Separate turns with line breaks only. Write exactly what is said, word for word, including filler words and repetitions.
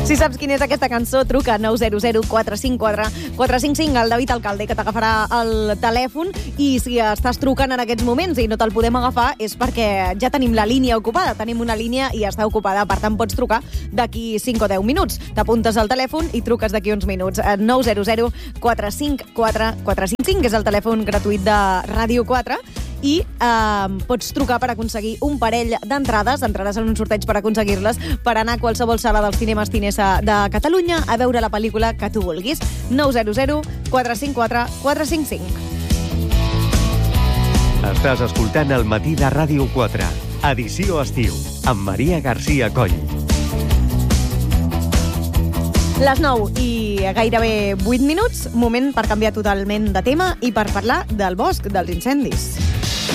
Si saps quina és aquesta cançó, truca nou zero zero quatre cinc quatre quatre cinc cinc al David Alcalde, que t'agafarà el telèfon, i si estàs trucant en aquests moments i no te'l podem agafar és perquè ja tenim la línia ocupada. Tenim una línia i està ocupada, per tant pots trucar d'aquí cinc o deu minuts. T'apuntes al telèfon i truques d'aquí uns minuts. nou zero zero quatre cinc quatre quatre cinc cinc és el telèfon gratuït de Ràdio quatre. I eh, pots trucar per aconseguir un parell d'entrades, entrades en un sorteig per aconseguir-les, per anar a qualsevol sala dels cinemes Tinesa de Catalunya a veure la pel·lícula que tu vulguis. nou zero zero quatre cinc quatre quatre cinc cinc.
Estàs escoltant El matí de Ràdio quatre, edició estiu, amb Maria García Coll.
Les nou i gairebé vuit minuts, moment per canviar totalment de tema i per parlar del bosc dels incendis.